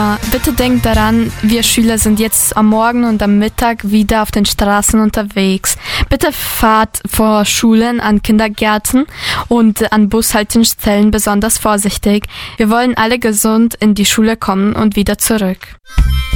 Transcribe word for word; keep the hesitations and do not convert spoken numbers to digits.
Bitte denkt daran, wir Schüler sind jetzt am Morgen und am Mittag wieder auf den Straßen unterwegs. Bitte fahrt vor Schulen, an Kindergärten und an Bushaltestellen besonders vorsichtig. Wir wollen alle gesund in die Schule kommen und wieder zurück.